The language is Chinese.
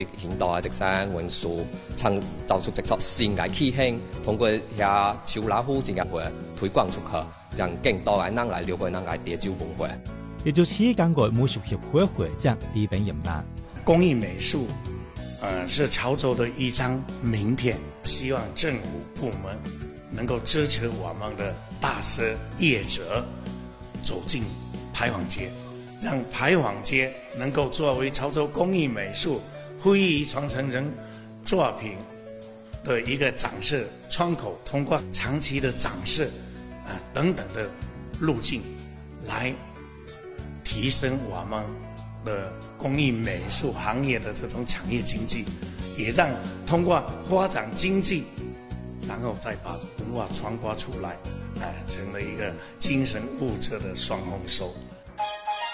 现代的生元素，曾造出这种新的气象，通过遐手拉虎这个会推广出去，让更多的人来了解咱的潮州文化。 也就是港澳美术协会会长李炳炎啦。 工艺美术，是潮州的一张名片，希望政府部门能够支持我们的大社业者走进牌坊街，让牌坊街能够作为潮州工艺美术非遗传承人作品的一个展示窗口，通过长期的展示等等的路径来提升我们的工艺美术行业的这种产业经济，也让通过发展经济，然后再把文化传播出来，成了一个精神物质的双丰收。